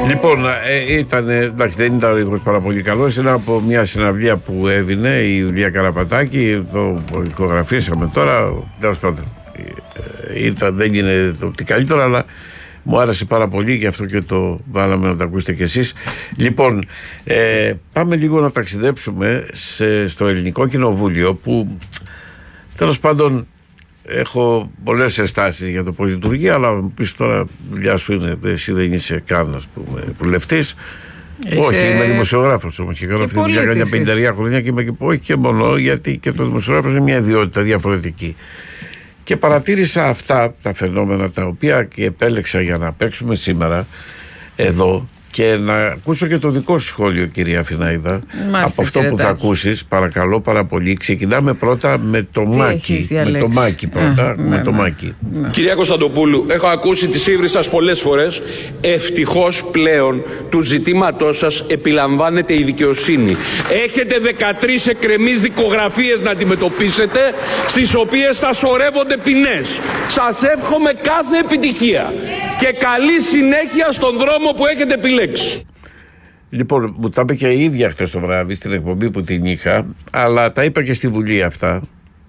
Λοιπόν, εντάξει, δεν ήταν ο ήχος πάρα πολύ καλός. Είναι από μια συναυλία που έβγαινε η Ιουλία Καραπατάκη. Το ηχογραφήσαμε τώρα. Τέλος πάντων, δεν είναι το καλύτερο, αλλά μου άρεσε πάρα πολύ, γι' αυτό και το βάλαμε να το ακούσετε κι εσείς. Λοιπόν, πάμε λίγο να ταξιδέψουμε στο Ελληνικό Κοινοβούλιο, που τέλος πάντων έχω πολλές ενστάσεις για το πώς λειτουργεί, αλλά μου πεις τώρα, δουλειά σου είναι, εσύ δεν είσαι καν, ας πούμε, βουλευτής. Όχι, είμαι δημοσιογράφος όμως και κάνω αυτή τη δουλειά για 50 χρόνια και είμαι και όχι και μόνο, γιατί και το δημοσιογράφος είναι μια ιδιότητα διαφορετική. Και παρατήρησα αυτά τα φαινόμενα τα οποία και επέλεξα για να παίξουμε σήμερα εδώ, και να ακούσω και το δικό σου σχόλιο, κυρία Αθηναίδα. Από αυτό που θα ακούσεις, παρακαλώ πάρα πολύ. Ξεκινάμε πρώτα με το Μάκη. Με το Μάκη πρώτα. Μάκη. Κυρία Κωνσταντοπούλου, έχω ακούσει τις ύβρις σας πολλές φορές. Ευτυχώς πλέον του ζητήματός σας επιλαμβάνεται η δικαιοσύνη. Έχετε 13 εκκρεμείς δικογραφίες να αντιμετωπίσετε, στις οποίες θα σωρεύονται ποινές. Σας εύχομαι κάθε επιτυχία και καλή συνέχεια στον δρόμο που έχετε επιλέξει. Λοιπόν, μου τα είπε και η ίδια χθες το βράδυ στην εκπομπή που την είχα, αλλά τα είπα και στη Βουλή αυτά.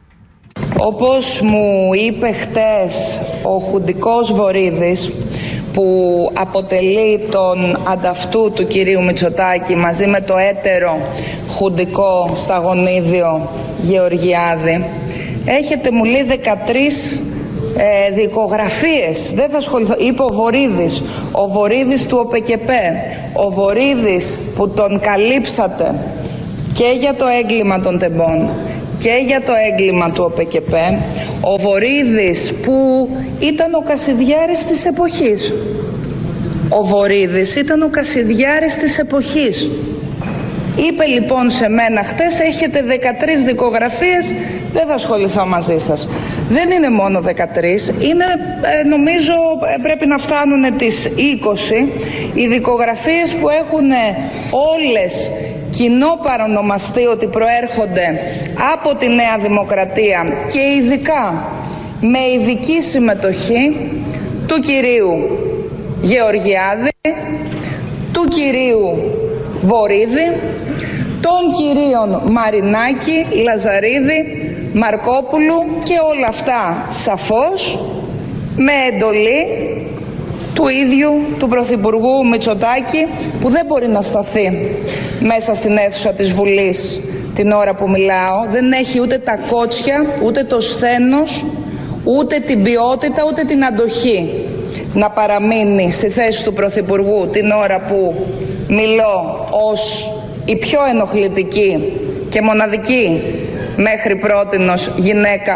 Όπως μου είπε χτες ο Χουντικός Βορίδης, που αποτελεί τον ανταυτού του κυρίου Μητσοτάκη μαζί με το έτερο Χουντικό σταγονίδιο Γεωργιάδη, έχετε, μου λέει, 13 δικογραφίες. Δεν θα ασχοληθώ. Είπε ο Βορίδης του ΟΠΕΚΕΠΕ, ο Βορίδης που τον καλύψατε και για το έγκλημα των τεμπών και για το έγκλημα του ΟΠΕΚΕΠΕ, ο Βορίδης που ήταν ο Κασιδιάρης της εποχής. Ο Βορίδης ήταν ο Κασιδιάρης της εποχής. Είπε λοιπόν σε μένα χτες, έχετε 13 δικογραφίες, δεν θα ασχοληθώ μαζί σας. Δεν είναι μόνο 13, είναι, νομίζω πρέπει να φτάνουν τις 20 οι δικογραφίες που έχουν όλες κοινό παρονομαστή ότι προέρχονται από τη Νέα Δημοκρατία, και ειδικά με ειδική συμμετοχή του κυρίου Γεωργιάδη, του κυρίου Βορίδη, των κυρίων Μαρινάκη, Λαζαρίδη, Μαρκόπουλου, και όλα αυτά σαφώς με εντολή του ίδιου του Πρωθυπουργού Μητσοτάκη, που δεν μπορεί να σταθεί μέσα στην αίθουσα της Βουλής την ώρα που μιλάω. Δεν έχει ούτε τα κότσια, ούτε το σθένος, ούτε την ποιότητα, ούτε την αντοχή να παραμείνει στη θέση του Πρωθυπουργού την ώρα που μιλώ ως η πιο ενοχλητική και μοναδική μέχρι πρότινος γυναίκα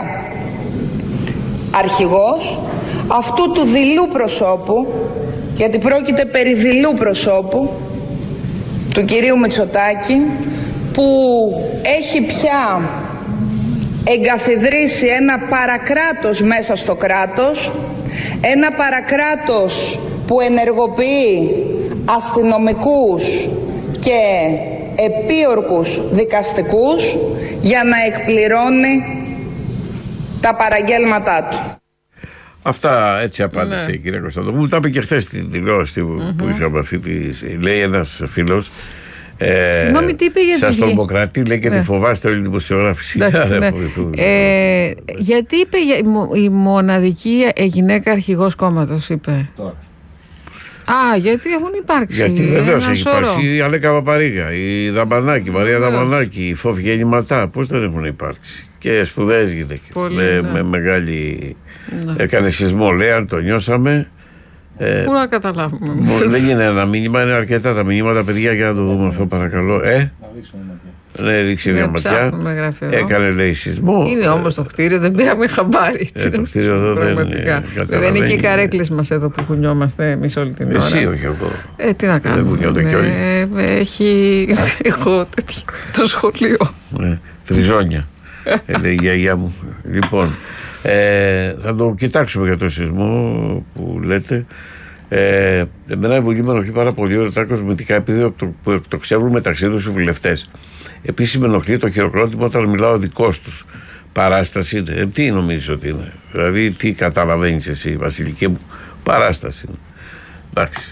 αρχηγός αυτού του δειλού προσώπου, γιατί πρόκειται περί δειλού προσώπου, του κυρίου Μητσοτάκη, που έχει πια εγκαθιδρύσει ένα παρακράτος μέσα στο κράτος, ένα παρακράτος που ενεργοποιεί αστυνομικούς και επίορκους δικαστικούς για να εκπληρώνει τα παραγγέλματά του. Αυτά έτσι απάντησε η κυρία Κωνσταντοπούλου. Μου τα είπε και χθες στην τηλεόραση που είχαμε αυτή τη. Λέει ένας φίλος. Συγγνώμη, τι είπε για σας τρομοκρατεί, λέει, και τη φοβάστε όλοι οι δημοσιογράφοι. Γιατί είπε η μοναδική γυναίκα αρχηγός κόμματος, είπε. Γιατί έχουν υπάρξει. Γιατί βεβαίως έχει υπάρξει η Αλέκα Παπαρίγα, η Δαμπανάκη, η Μαρία Δαμπανάκη, η Φόβη Ματά. Πώς δεν έχουν υπάρξει. Και σπουδαίες γυναίκες. Με μεγάλη. Έκανε σεισμό, λέει, αν το νιώσαμε. Πού να καταλάβουμε. Δεν είναι ένα μήνυμα, είναι αρκετά τα μηνύματα, παιδιά, για να το δούμε αυτό, παρακαλώ. Ναι, ρίξει μια ματιά. Έκανε, λέει, σεισμό. Είναι όμως το κτίριο, δεν πήραμε χαμπάρι. Το κτίριο εδώ δεν είναι και οι καρέκλες μας εδώ που κουνιόμαστε εμείς όλη την ώρα. Εσύ, όχι εγώ. Τι να κάνουμε. Δεν κουνιόνται κι όλοι. Έχω το σχολείο. Τριζόνια, λέει η γιαγιά μου. Λοιπόν, θα το κοιτάξουμε για το σεισμό που λέτε. Εμένα η Βουλή με ενοχλεί πάρα πολύ όλα τα κοσμητικά, επειδή που εκτοξεύουν μεταξύ τους οι βουλευτές. Επίσης με ενοχλεί το χειροκρότημα όταν μιλάω δικός τους. Παράσταση είναι. Τι νομίζεις ότι είναι? Δηλαδή, τι καταλαβαίνεις εσύ, Βασιλική μου? Παράσταση είναι. Εντάξει.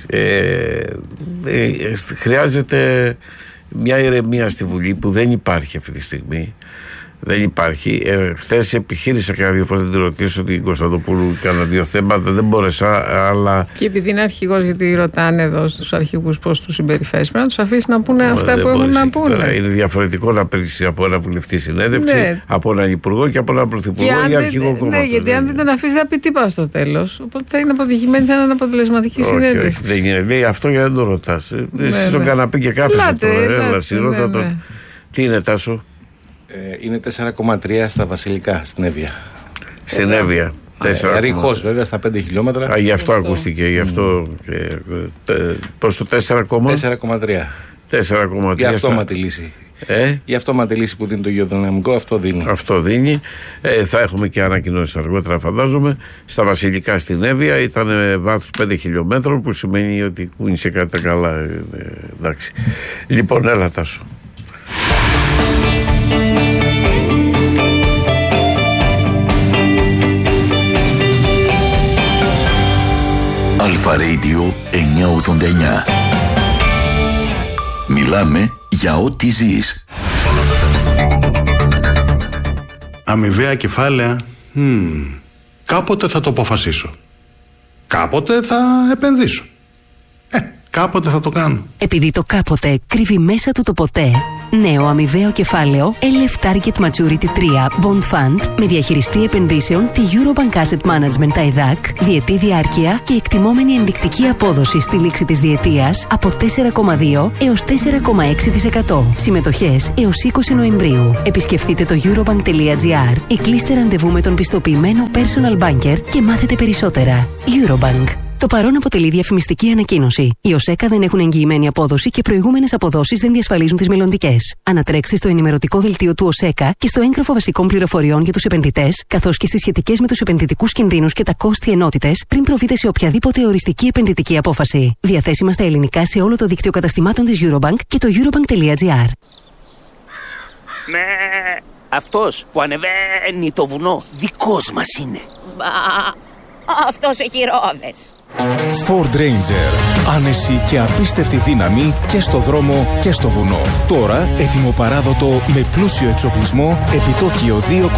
Χρειάζεται μια ηρεμία στη Βουλή που δεν υπάρχει αυτή τη στιγμή. Δεν υπάρχει. Χθες επιχείρησα και δύο φορές να την ρωτήσω την Κωνσταντοπούλου, κάνα δύο θέματα, δεν μπόρεσα, αλλά. Και επειδή είναι αρχηγός, γιατί ρωτάνε εδώ στους αρχηγούς πώς τους συμπεριφέρεις, να τους αφήσει να πούνε αυτά που έχουν να πούνε. Είναι διαφορετικό να παίρνει από ένα βουλευτή συνέντευξη, από έναν υπουργό και από έναν πρωθυπουργό ή αρχηγό κόμματο. Ναι, γιατί αν δεν τον αφήσει, θα πει τίποτα στο τέλος. Οπότε θα είναι αποτυχημένη, θα είναι αναποτελεσματική συνέντευξη. Όχι, δεν είναι. Λέει αυτό για να δεν το ρωτάς. Εσύ στον καναπέ και κάθεσαι τώρα. Τι είναι, Τάσο? Είναι 4,3 στα Βασιλικά, στην Εύβοια. Στην Εύβοια. Ρηχός βέβαια στα 5 χιλιόμετρα. Γι' αυτό ακούστηκε. Γι' αυτό. Πώς το 4,3. 4,3. Η αυτόματη λύση. Η αυτόματη λύση που δίνει το γεωδυναμικό, αυτό δίνει. Αυτό δίνει. Θα έχουμε και ανακοινώσεις αργότερα, φαντάζομαι. Στα Βασιλικά στην Εύβοια ήταν βάθος 5 χιλιόμετρων, που σημαίνει ότι κούνησε κάτι καλά. Εντάξει. Λοιπόν, έλα, Τάσο. Αλφα Radio 989. Μιλάμε για ό,τι ζεις. Αμοιβαία κεφάλαια. Κάποτε θα το αποφασίσω. Κάποτε θα επενδύσω. Κάποτε θα το κάνω. Επειδή το κάποτε κρύβει μέσα του το ποτέ, νέο αμοιβαίο κεφάλαιο LF Target Maturity 3 Bond Fund με διαχειριστή επενδύσεων τη Eurobank Asset Management TAIDAC, διετή διάρκεια και εκτιμόμενη ενδεικτική απόδοση στη λήξη της διετίας από 4,2 έως 4,6%. Συμμετοχές έως 20 Νοεμβρίου. Επισκεφτείτε το eurobank.gr ή κλείστε ραντεβού με τον πιστοποιημένο personal banker και μάθετε περισσότερα. Eurobank. Το παρόν αποτελεί διαφημιστική ανακοίνωση. Οι ΟΣΕΚΑ δεν έχουν εγγυημένη απόδοση και προηγούμενες αποδόσεις δεν διασφαλίζουν τις μελλοντικές. Ανατρέξτε στο ενημερωτικό δελτίο του ΟΣΕΚΑ και στο έγγραφο βασικών πληροφοριών για τους επενδυτές, καθώς και στις σχετικές με τους επενδυτικούς κινδύνους και τα κόστη ενότητες, πριν προβείτε σε οποιαδήποτε οριστική επενδυτική απόφαση. Διαθέσιμα στα ελληνικά σε όλο το δίκτυο καταστημάτων της Eurobank και το eurobank.gr. Ναι, αυτός που ανεβαίνει το βουνό, δικός μας είναι. Μπα, αυτός έχει ρόδες. Ford Ranger. Άνεση και απίστευτη δύναμη και στο δρόμο και στο βουνό. Τώρα έτοιμο παράδοτο με πλούσιο εξοπλισμό, επιτόκιο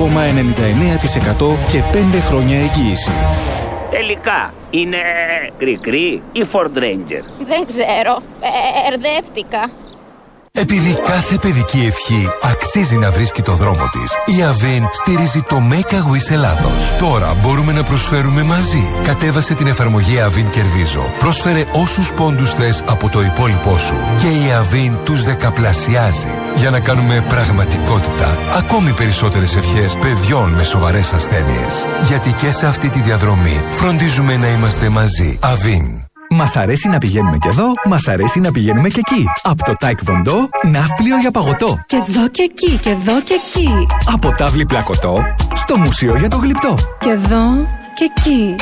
2,99% και 5 χρόνια εγγύηση. Τελικά είναι κρικρί ή Ford Ranger? Δεν ξέρω, μπερδεύτηκα. Επειδή κάθε παιδική ευχή αξίζει να βρίσκει το δρόμο της, η Avin στηρίζει το Make a Wish Ελλάδος. Τώρα μπορούμε να προσφέρουμε μαζί. Κατέβασε την εφαρμογή Avin Κερδίζω. Πρόσφερε όσους πόντους θες από το υπόλοιπό σου και η Avin τους δεκαπλασιάζει για να κάνουμε πραγματικότητα ακόμη περισσότερες ευχές παιδιών με σοβαρές ασθένειες. Γιατί και σε αυτή τη διαδρομή φροντίζουμε να είμαστε μαζί. Avin. Μας αρέσει να πηγαίνουμε και εδώ, μας αρέσει να πηγαίνουμε και εκεί. Από το Taekwondo, ναύπλιο για παγωτό. Και εδώ και εκεί, και εδώ και εκεί. Από τάβλη πλακωτό, στο μουσείο για το γλυπτό. Και εδώ και εκεί.